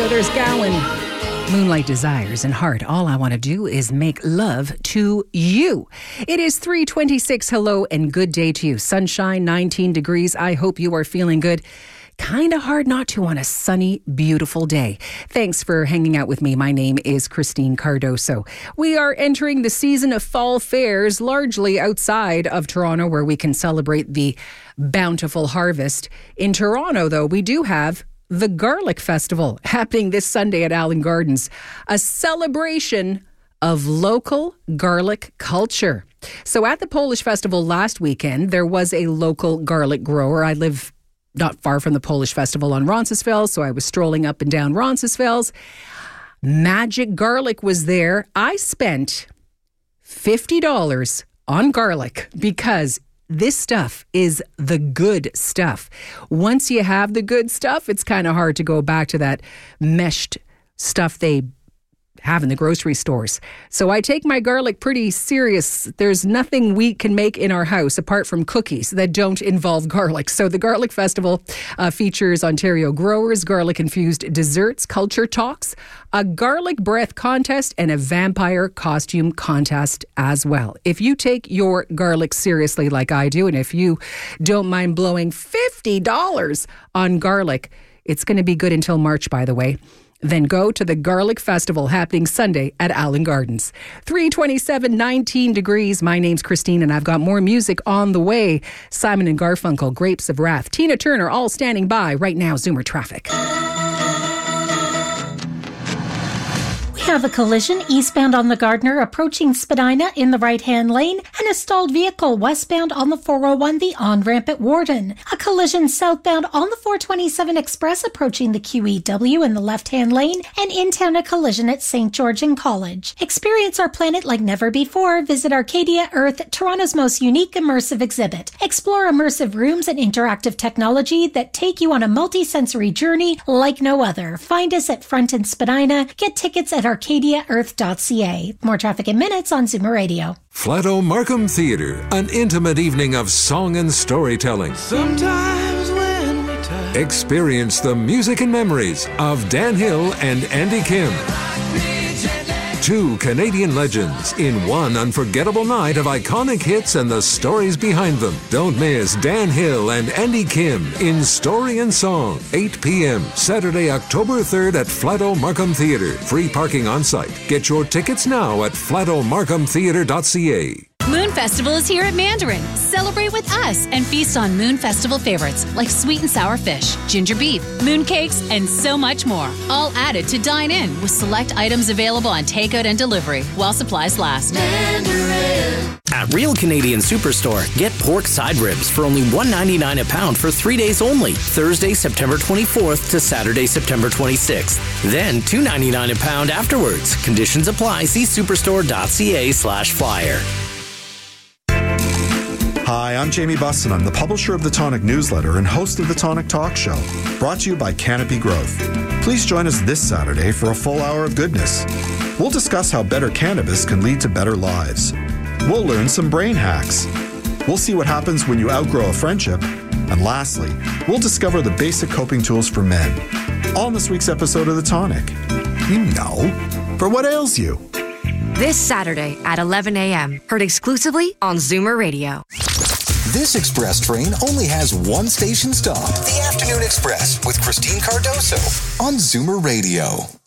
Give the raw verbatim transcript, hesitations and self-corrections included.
there's Gowan. Moonlight Desires and Heart. All I want to do is make love to you. It is three twenty-six. Hello and good day to you. Sunshine, nineteen degrees. I hope you are feeling good. Kind of hard not to on a sunny, beautiful day. Thanks for hanging out with me. My name is Christine Cardoso. We are entering the season of fall fairs, largely outside of Toronto, where we can celebrate the bountiful harvest. In Toronto, though, we do have the Garlic Festival happening this Sunday at Allen Gardens, a celebration of local garlic culture. So at the Polish Festival last weekend, there was a local garlic grower. I live not far from the Polish Festival on Roncesvalles, so I was strolling up and down Roncesvalles. Magic Garlic was there. I spent fifty dollars on garlic because this stuff is the good stuff. Once you have the good stuff, it's kind of hard to go back to that meshed stuff they have in the grocery stores. So I take my garlic pretty serious. There's nothing we can make in our house apart from cookies that don't involve garlic. So the Garlic Festival uh, features Ontario growers, garlic-infused desserts, culture talks, a garlic breath contest, and a vampire costume contest as well. If you take your garlic seriously like I do, and if you don't mind blowing fifty dollars on garlic, it's going to be good until March, by the way. Then go to the Garlic Festival happening Sunday at Allen Gardens. three twenty-seven, nineteen degrees. My name's Christine, and I've got more music on the way. Simon and Garfunkel, Grapes of Wrath, Tina Turner, all standing by right now. Zoomer traffic. We have a collision eastbound on the Gardner approaching Spadina in the right-hand lane and a stalled vehicle westbound on the four oh one, the on-ramp at Warden. A collision southbound on the four twenty-seven Express approaching the Q E W in the left-hand lane, and in town a collision at Saint George and College. Experience our planet like never before. Visit Arcadia Earth, Toronto's most unique immersive exhibit. Explore immersive rooms and interactive technology that take you on a multi-sensory journey like no other. Find us at Front and Spadina. Get tickets at our arcadia earth dot c a. More traffic in minutes on Zoomer Radio. Flato Markham Theatre, an intimate evening of song and storytelling. Sometimes when we touch, experience the music and memories of Dan Hill and Andy Kim. Two Canadian legends in one unforgettable night of iconic hits and the stories behind them. Don't miss Dan Hill and Andy Kim in Story and Song, eight p.m. Saturday, October third at Flato Markham Theatre. Free parking on site. Get your tickets now at flato markham theatre dot c a. Moon Festival is here at Mandarin. Celebrate with us and feast on Moon Festival favorites like sweet and sour fish, ginger beef, moon cakes, and so much more. All added to dine in with select items available on takeout and delivery while supplies last. Mandarin. At Real Canadian Superstore, get pork side ribs for only one ninety-nine a pound for three days only. Thursday, September twenty-fourth to Saturday, September twenty-sixth. Then two ninety-nine a pound afterwards. Conditions apply. See superstore dot c a slash flyer. Hi, I'm Jamie Buston. I'm the publisher of the Tonic Newsletter and host of the Tonic Talk Show, brought to you by Canopy Growth. Please join us this Saturday for a full hour of goodness. We'll discuss how better cannabis can lead to better lives. We'll learn some brain hacks. We'll see what happens when you outgrow a friendship. And lastly, we'll discover the basic coping tools for men. All in this week's episode of The Tonic. You know, for what ails you. This Saturday at eleven a.m. Heard exclusively on Zoomer Radio. This express train only has one station stop. The Afternoon Express with Christine Cardoso on Zoomer Radio.